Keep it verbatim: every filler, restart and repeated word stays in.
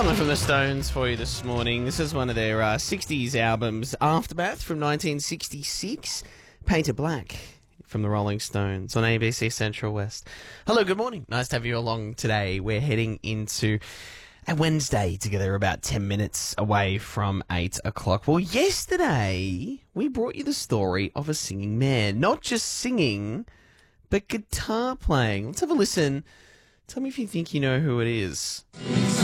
one from the Stones for you this morning. This is one of their uh, sixties albums, Aftermath from nineteen sixty-six, Painted Black from the Rolling Stones on A B C Central West. Hello, good morning. Nice to have you along today. We're heading into a Wednesday together, about ten minutes away from eight o'clock. Well, yesterday we brought you the story of a singing man. Not just singing, but guitar playing. Let's have a listen. Tell me if you think you know who it is.